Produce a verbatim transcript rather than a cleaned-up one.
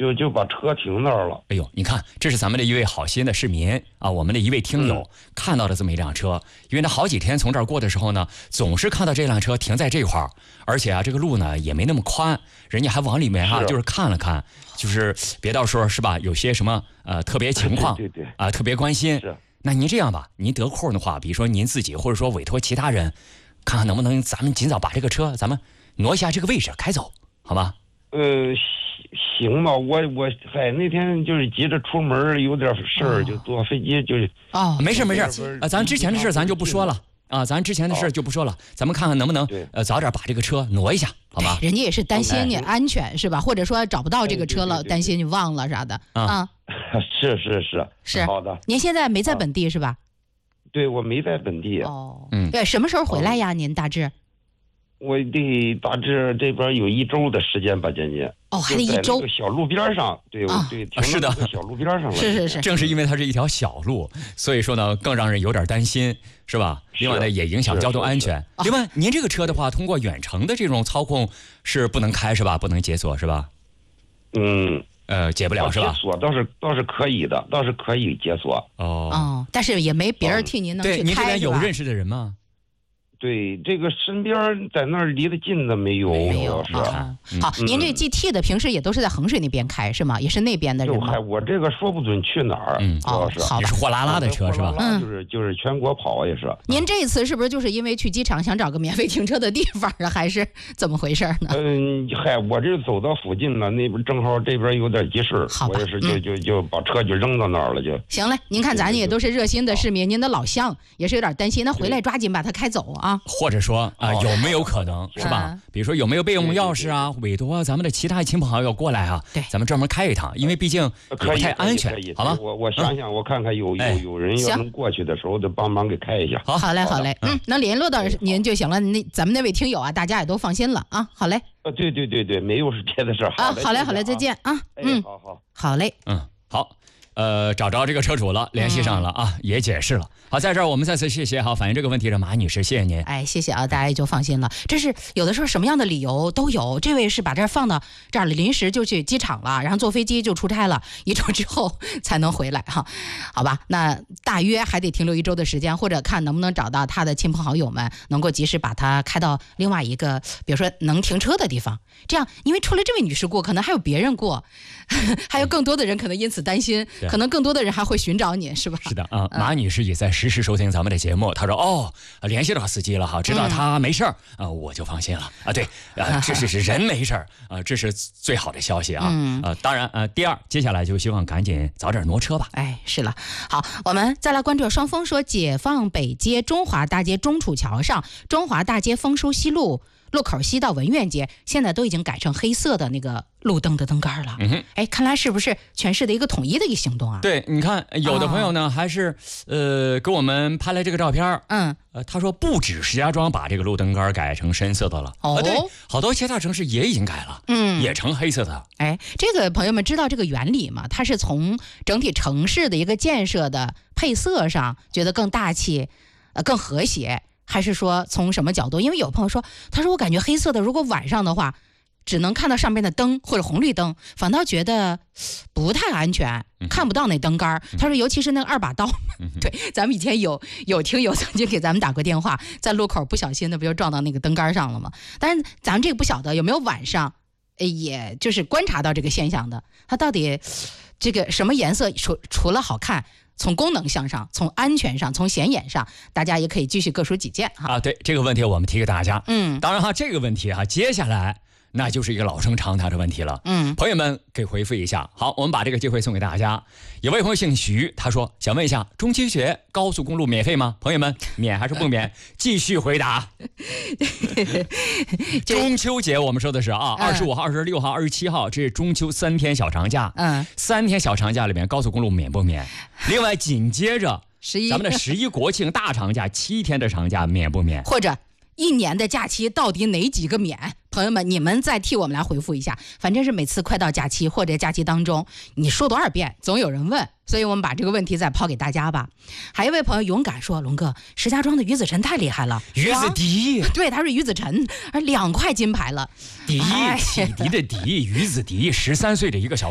就就把车停那儿了。 哎呦，你看，这是咱们的一位好心的市民啊，我们的一位听友、嗯、看到了这么一辆车，因为他好几天从这儿过的时候呢，总是看到这辆车停在这块儿，而且啊，这个路呢也没那么宽，人家还往里面哈、啊、就是看了看，就是别到时候是吧，有些什么呃特别情况， 对对对啊、呃、特别关心。 是。 那您这样吧，您得空的话，比如说您自己，或者说委托其他人，看看能不能咱们尽早把这个车咱们挪一下这个位置开走，好吧？ 呃，行吧，我我嗨，那天就是急着出门，有点事儿、哦，就坐飞机就哦，没事没事啊，咱之前的事咱就不说了啊，咱之前的事就不说了，哦、咱们看看能不能呃早点把这个车挪一下，好吧？ 人家也是担心你安全是吧？或者说找不到这个车了，担心你忘了啥的啊。 是是是是好的。 您现在没在本地、啊、是吧？ 对，我没在本地。 哦，嗯，对，什么时候回来呀？哦、您大致？ 我得大致这边有一周的时间吧，将近。 哦，还得一周。 小路边上，对， 啊、 对，停在小路边上了。 是是是， 正是因为它是一条小路，所以说呢，更让人有点担心，是吧？另外呢，也影响交通安全。另外，您这个车的话，通过远程的这种操控是不能开是吧？不能解锁是吧？ 嗯。 呃，解不了是吧？ 解锁倒是倒是可以的，倒是可以解锁。 哦哦，但是也没别人替您能去开、 嗯、对，您这边有认识的人吗？ 对，这个身边在那儿离得近的没有， 没有是啊。好，嗯、您这 G T 的平时也都是在衡水那边开是吗？也是那边的人吗？ 我这个说不准去哪儿， 嗯， 主要是、 哦、好也是货拉拉的车是吧？ 嗯，就是就是全国跑也是。 您这次是不是就是因为去机场想找个免费停车的地方啊，还是怎么回事呢？ 嗯，嗨，我这走到附近了，那边正好这边有点急事，我也是就、嗯、就就把车就扔到那儿了就。 行嘞，您看咱也都是热心的市民，您的老乡也是有点担心，那回来抓紧把它开走啊。 或者说。啊、呃，有没有可能是吧？比如说有没有备用钥匙啊？委托咱们的其他亲朋好友过来啊？ 对， 咱们专门开一趟，因为毕竟也不太安全，好吗？ 我我想想，我看看有有有人要能过去的时候，得帮忙给开一下。 好， 好嘞，好嘞，嗯，能联络到您就行了。那咱们那位听友啊，大家也都放心了啊。好嘞。 啊，对对对对，没有是别的事儿。 啊，好嘞，好嘞，再见啊。嗯， 好好， 好嘞， 嗯，好。呃，找着这个车主了，联系上了啊，嗯、也解释了。好，在这儿我们再次谢谢好反映这个问题的马女士，谢谢您。 哎，谢谢啊，大家也就放心了。这是有的时候什么样的理由都有，这位是把这儿放到这儿临时就去机场了，然后坐飞机就出差了，一周之后才能回来哈。好吧，那大约还得停留一周的时间，或者看能不能找到他的亲朋好友们，能够及时把他开到另外一个，比如说能停车的地方。这样，因为除了这位女士过，可能还有别人过，还有更多的人可能因此担心。可能更多的人还会寻找你，是吧？ 是的啊，马女士也在实时收听咱们的节目。她说：“哦，联系到司机了哈，知道他没事儿啊、嗯呃，我就放心了啊。对啊，这是是人没事儿啊，这是最好的消息啊。嗯、呃，当然呃，第二，接下来就希望赶紧早点挪车吧。 哎，是了，好，我们再来关注双峰说，解放北街中华大街中储桥上，中华大街丰书西路路口西到文苑街，现在都已经改成黑色的那个路灯的灯杆了。嗯哼，哎，看来是不是全市的一个统一的一个行动啊？ 对，你看有的朋友呢，哦、还是呃给我们拍来这个照片， 嗯， 呃，他说不止石家庄把这个路灯杆改成深色的了， 哦， 啊、对，好多其他城市也已经改了， 嗯， 也成黑色的。 哎，这个朋友们知道这个原理吗？它是从整体城市的一个建设的配色上觉得更大气，呃，更和谐。还是说从什么角度？因为有朋友说，他说我感觉黑色的，如果晚上的话，只能看到上面的灯或者红绿灯，反倒觉得不太安全，看不到那灯杆。他说，尤其是那个二把刀，对，咱们以前有有听友曾经给咱们打过电话，在路口不小心的不就撞到那个灯杆上了吗？但是咱们这个不晓得有没有晚上，也就是观察到这个现象的，它到底这个什么颜色除除了好看。从功能向上，从安全上，从显眼上，大家也可以继续各抒己见哈。 啊，对这个问题我们提给大家。 嗯， 当然哈，这个问题哈，接下来那就是一个老生常谈的问题了。 嗯， 朋友们给回复一下。好，我们把这个机会送给大家。有位朋友姓徐，他说想问一下，中秋节高速公路免费吗？朋友们，免还是不免？继续回答。中秋节我们说的是啊，二十五号、二十六号、二十七号，这是中秋三天小长假。 嗯， 三天小长假里面，高速公路免不免？另外紧接着十一， 咱们的十一国庆大长假，七天的长假免不免？ 或者一年的假期到底哪几个免？朋友们，你们再替我们来回复一下。反正是每次快到假期或者假期当中，你说多少遍，总有人问，所以我们把这个问题再抛给大家吧。还有一位朋友勇敢说，龙哥，石家庄的于子晨太厉害了， 于子迪， 对，他是于子晨，两块金牌了， 迪，启迪的迪，于子迪，十三岁的一个小